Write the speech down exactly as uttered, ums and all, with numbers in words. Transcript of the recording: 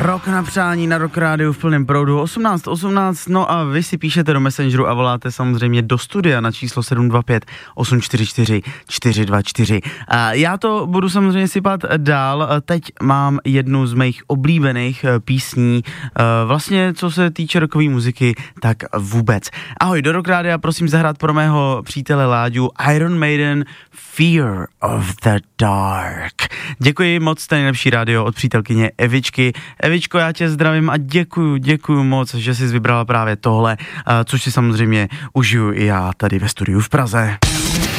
Rok na přání na Rock Rádiu v plném proudu, osmnáct osmnáct, no a vy si píšete do Messengeru a voláte samozřejmě do studia na číslo sedm dva pět osm čtyři čtyři čtyři dva čtyři. A já to budu samozřejmě sypat dál, teď mám jednu z mých oblíbených písní, vlastně co se týče rockové muziky, tak vůbec. Ahoj, do Rock Rádia prosím zahrát pro mého přítele Láďu Iron Maiden Fear of the Dark. Děkuji moc, to nejlepší rádio od přítelkyně Evičky. Evičko, já tě zdravím a děkuju, děkuju moc, že jsi vybrala právě tohle, což si samozřejmě užiju i já tady ve studiu v Praze.